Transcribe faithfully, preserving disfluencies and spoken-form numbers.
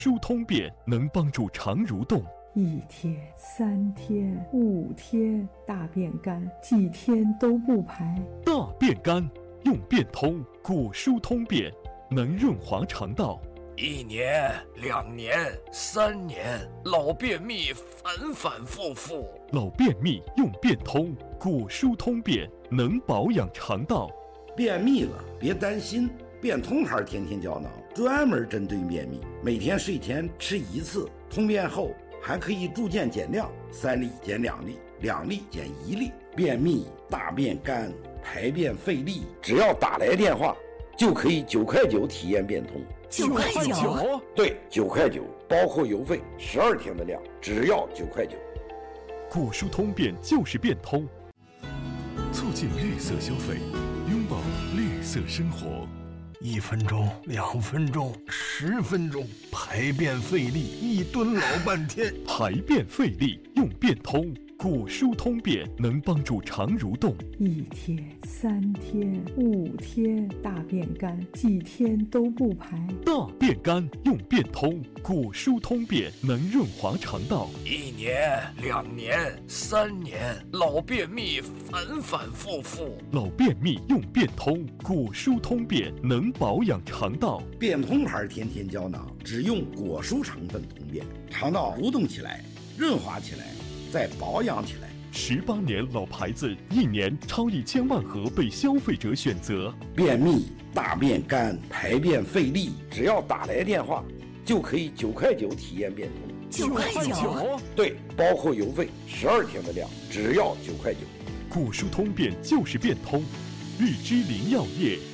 疏通便能帮助肠蠕动。 一天、三天、五天，大便干，几天都不排。 大便干，用便通果疏通便，能润滑肠道。 一年、两年、三年，老便秘反反复复。 老便秘用便通果疏通便，能保养肠道。 便秘了别担心，便通牌天天胶囊专门针对便秘，每天睡前吃一次，通便后还可以逐渐减量，三粒减两粒，两粒减一粒。便秘、大便干、排便费力，只要打来电话就可以九块九体验便通。 九块九？ 对，九块九，包括邮费，十二天的量，只要九块九。 果疏通便就是便通， 促进绿色消费，拥抱绿色生活。 一分钟，两分钟，十分钟，排便费力，一蹲老半天。 排便费力用便通果疏通便，能帮助肠蠕动。 一天、三天、五天，大便干，几天都不排。 大便干用便通果疏通便，能润滑肠道。 一年、两年、三年，老便秘反反复复。 老便秘用便通果疏通便，能保养肠道。 便通牌天天胶囊只用果蔬成分通便，肠道蠕动起来，润滑起来，再保养起来。 十八年老牌子，一年超一千万盒被消费者选择。 便秘、大便干、排便费力，只要打来电话就可以九块九体验便通。 九块九？ 对，包括邮费，十二天的量，只要九块九。 果疏通便就是便通，绿之林药业。